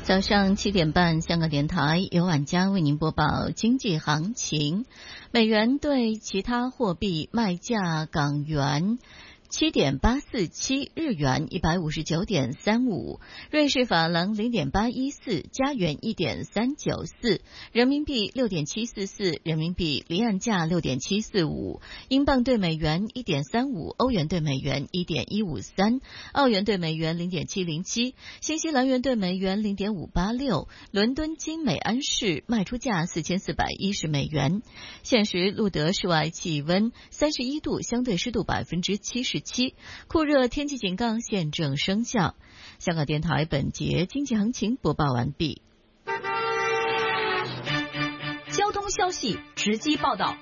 早上7点半，香港电台由晚佳为您播报经济行情。美元对其他货币卖价：港元7.847，日元159.35，瑞士法郎0.814，加元1.394，人民币6.744，人民币离岸价6.745，英镑对美元1.35，欧元对美元1.153，澳元对美元0.707，新西兰元对美元0.586。伦敦金每安士卖出价4410美元。现时录得室外气温31度，相对湿度77%。酷热天气警告现正生效。香港电台本节经济行情播报完毕。 交通消息直击报道。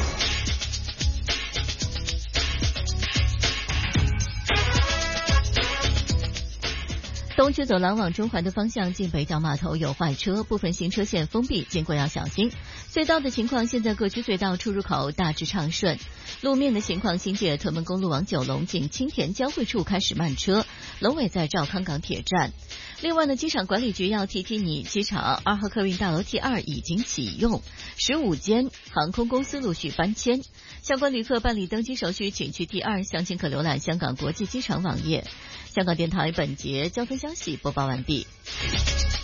东区走廊往中环的方向进北角码头有坏车，部分行车线封闭，经过要小心。隧道的情况，现在各区隧道出入口大致畅顺。路面的情况，新界屯门公路往九龙近青田交汇处开始慢车，龙尾在兆康港铁站。另外呢，机场管理局要提提你，机场2号客运大楼 T2 已经启用，15间航空公司陆续搬迁。相关旅客办理登机手续，请去 T2， 详情可浏览香港国际机场网页。香港电台本节交通消息播报完毕。